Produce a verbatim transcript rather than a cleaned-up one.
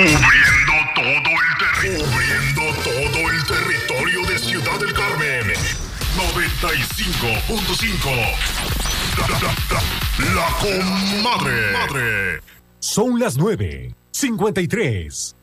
Cubriendo todo el territorio. Cubriendo todo el territorio de Ciudad del Carmen. noventa y cinco punto cinco. La, la, la, la comadre. Madre. Son las nueve cincuenta y tres.